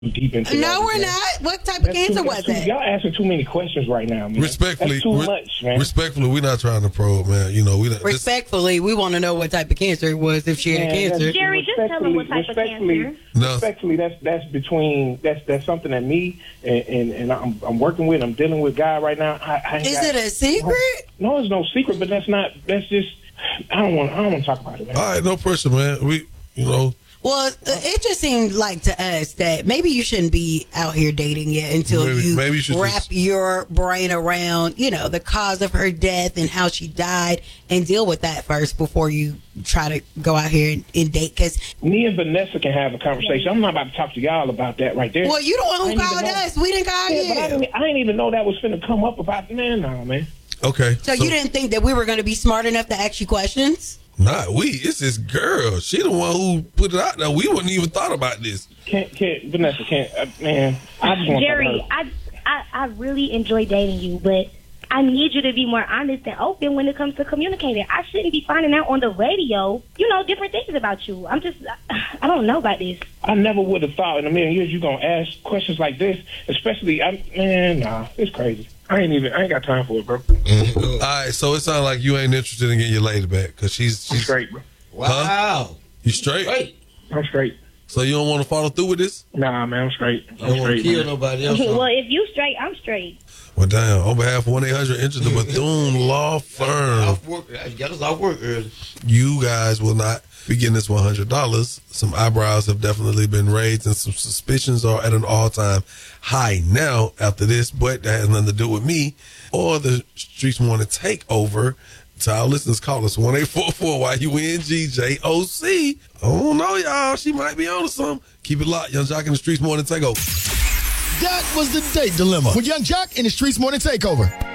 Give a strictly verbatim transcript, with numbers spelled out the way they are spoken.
deep into No, that, we're man. not. What type of That's cancer too, was too, it? Y'all asking too many questions right now, man. Respectfully, that's too re- much, man. Respectfully, we're not trying to probe, man. You know, we don't. Respectfully, we want to know what type of cancer it was if she had Man, cancer. that's- Jerry, just tell them what type of respectfully, cancer. No. Respectfully, that's that's between that's that's something that me and and, and I'm I'm working with. I'm dealing with guy right now. I, I ain't Is got- it a secret? No, it's no secret, but that's not. That's just. I don't want. I don't want to talk about it, man. All right, no pressure, man. We, you know. Well, uh, it just seemed like to us that maybe you shouldn't be out here dating yet until Maybe- you maybe you should wrap just- your brain around, you know, the cause of her death and how she died, and deal with that first before you try to go out here and, and date. Because Me and Vanessa can have a conversation. I'm not about to talk to y'all about that right there. well, you the one I who didn't called even know- us. We didn't call Yeah, you. but I didn't, I didn't even know that was finna come up about. Man, no, man. Okay. so, you didn't think that we were going to be smart enough to ask you questions? Nah, we. It's this girl. She the one who put it out there. We wouldn't even thought about this. Can't, can't, Vanessa can't. Uh, man, I just want Jerry, to. I, I I really enjoy dating you, but I need you to be more honest and open when it comes to communicating. I shouldn't be finding out on the radio, you know, different things about you. I'm just, I don't know about this. I never would have thought in a million years you're gonna ask questions like this, especially. I, man, nah, it's crazy. I ain't even. I ain't got time for it, bro. Mm-hmm. All right, so it sounds like you ain't interested in getting your lady back because she's I'm she's straight, bro. Wow. Huh? You straight? Great. I'm straight. So you don't want to follow through with this? Nah, man, I'm straight. You I'm don't want to straight. kill man. nobody else. Well, if you straight, I'm straight. Well, damn. On behalf of one eight hundred Enter the Bethune Law Firm, Off work. You got us off work early. you guys will not be getting this one hundred dollars. Some eyebrows have definitely been raised and some suspicions are at an all-time high now after this, but that has nothing to do with me or the Streets Morning Takeover. To our listeners, call us one eight four four Y U N G J O C. I don't know, y'all. She might be on to something. Keep it locked. Young Jock in the Streets Morning Takeover. That was the date dilemma with Young Jock in the Streets Morning Takeover.